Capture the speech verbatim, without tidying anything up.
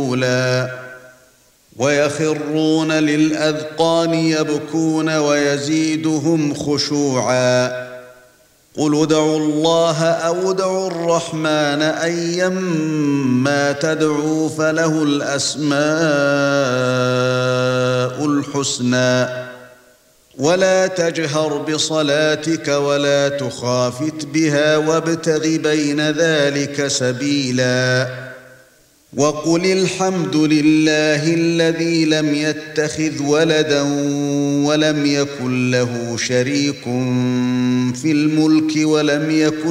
رسولا ويخرون للأذقان يبكون ويزيدهم خشوعا قل ادعوا الله أو ادعوا الرحمن أيما تدعوا فله الأسماء الحسنى ولا تجهر بصلاتك ولا تخافت بها وابتغ بين ذلك سبيلا وقل الحمد لله الذي لم يتخذ ولدا ولم يكن له شريك في الملك ولم يكن